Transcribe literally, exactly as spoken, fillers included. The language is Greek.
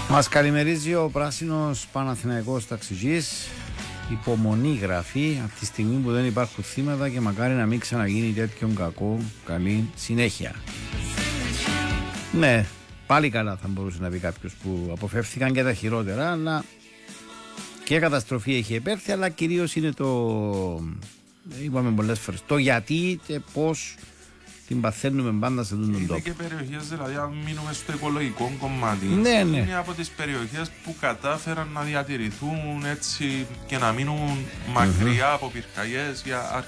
Μας καλημερίζει ο πράσινος Παναθηναϊκός ταξιτζής. Υπομονή γραφή από τη στιγμή που δεν υπάρχουν θύματα και μακάρι να μην ξαναγίνει τέτοιον κακό. Καλή συνέχεια. Ναι, πάλι καλά θα μπορούσε να πει κάποιος που αποφεύθηκαν και τα χειρότερα, αλλά και καταστροφή έχει επέρθει, αλλά κυρίως είναι το, είπαμε πολλές φορές, το γιατί και πώς την παθαίνουμε πάντα σε αυτόν τον τόπο. Είναι και περιοχές, δηλαδή αν μείνουμε στο οικολογικό κομμάτι, ναι, ναι. είναι από τις περιοχές που κατάφεραν να διατηρηθούν έτσι και να μείνουν μακριά mm-hmm. από πυρκαγιές για